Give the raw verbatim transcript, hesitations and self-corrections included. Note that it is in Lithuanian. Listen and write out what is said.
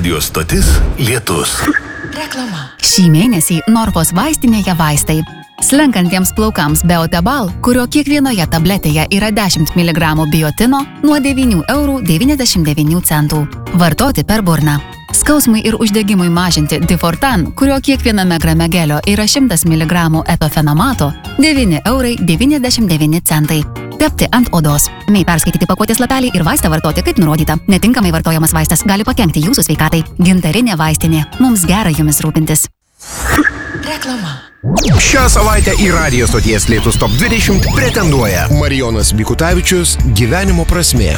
Radio stotis Lietus. Reklama. Šį mėnesį Norfos vaistinėje vaistai. Slenkantiems plaukams Beotebal, kurio kiekvienoje tabletėje yra dešimt miligramų biotino, nuo devynių eurų devyniasdešimt devynių centų. Vartoti per burną. Skausmui ir uždegimui mažinti Difortan, kurio kiekviename grame gelio yra šimtas miligramų etofenamato, devyni eurai devyniasdešimt devyni centai. Tepti ant odos. Mei perskaityti pakuotės lapelį ir vaistą vartoti kaip nurodyta. Netinkamai vartojamas vaistas gali pakenkti jūsų sveikatai. Gintarinė vaistinė. Mums gera jumis rūpintis. Reklama. Šią savaitę į radijo stoties Lietus top dvidešimt pretenduoja Marijonas Mikutavičius Gyvenimo prasmė.